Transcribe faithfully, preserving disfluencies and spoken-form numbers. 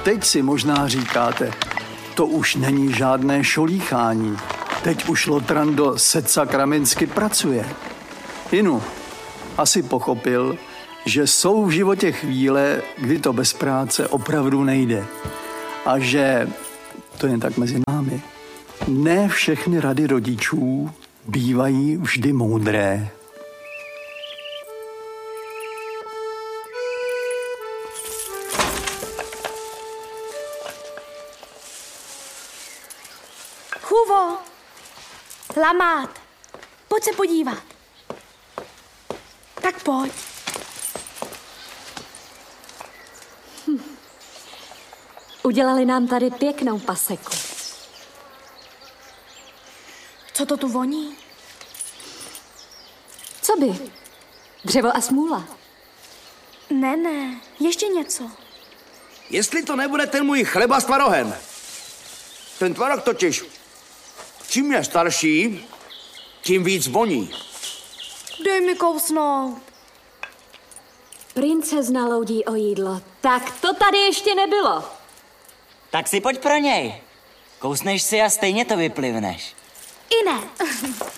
teď si možná říkáte, to už není žádné šolíchání. Teď už Lotran do Setsakraminsky pracuje. Inu, asi pochopil, že jsou v životě chvíle, kdy to bez práce opravdu nejde. A že, to jen tak mezi námi, ne všechny rady rodičů bývají vždy moudré. Huvo, Lamát, pojď se podívat. Tak pojď. Hm. Udělali nám tady pěknou paseku. Co to tu voní? Co by? Dřevo a smůla. Ne, ne, ještě něco. Jestli to nebude ten můj chleba s tvarohem. Ten tvarok totiž, čím je starší, tím víc voní. Dej mi kousnout. Princezna loudí o jídlo. Tak to tady ještě nebylo. Tak si pojď pro něj. Kousneš si a stejně to vyplivneš. I ne.